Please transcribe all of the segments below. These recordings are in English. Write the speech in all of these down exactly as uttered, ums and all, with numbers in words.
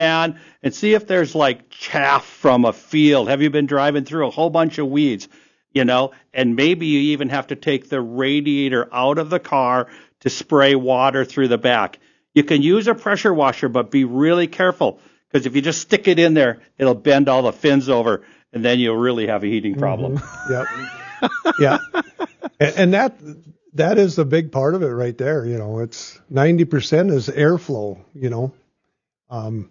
fan and see if there's like chaff from a field. Have you been driving through a whole bunch of weeds? You know, and maybe you even have to take the radiator out of the car to spray water through the back. You can use a pressure washer, but be really careful, because if you just stick it in there, it'll bend all the fins over, and then you'll really have a heating problem. Mm-hmm. Yep. Yeah. And, and that that is the big part of it right there. You know, it's ninety percent is airflow, you know. Um,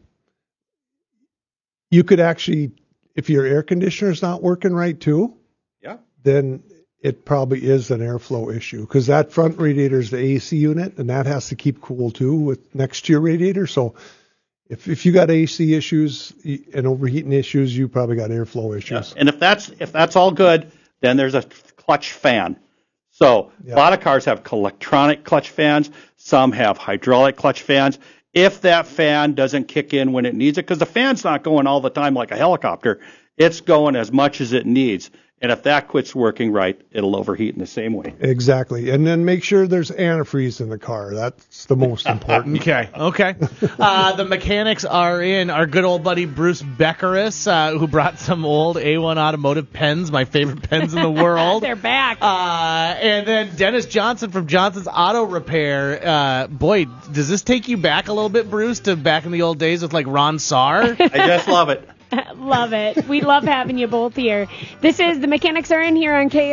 you could actually, if your air conditioner's not working right too, yeah, then it probably is an airflow issue, because that front radiator is the A C unit, and that has to keep cool too with next to your radiator. So if if you got A C issues and overheating issues, you probably got airflow issues. Yeah. And if that's if that's all good, then there's a clutch fan. So yeah. A lot of cars have electronic clutch fans. Some have hydraulic clutch fans. If that fan doesn't kick in when it needs it, because the fan's not going all the time like a helicopter, it's going as much as it needs. And if that quits working right, it'll overheat in the same way. Exactly. And then make sure there's antifreeze in the car. That's the most important. Okay. Okay. Uh, the mechanics are in. Our good old buddy Bruce Beckeris, uh, who brought some old A one Automotive pens, my favorite pens in the world. They're back. Uh, and then Dennis Johnson from Johnson's Auto Repair. Uh, boy, does this take you back a little bit, Bruce, to back in the old days with like Ron Saar? I just love it. Love it. We love having you both here. This is The Mechanics Are In here on K